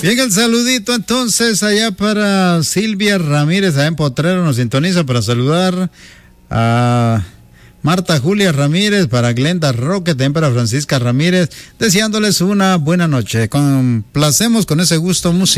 Bien, el saludito entonces allá para Silvia Ramírez, allá en Potrero, nos sintoniza para saludar a Marta Julia Ramírez, para Glenda Roque, también para Francisca Ramírez, deseándoles una buena noche. Complacemos con ese gusto musical.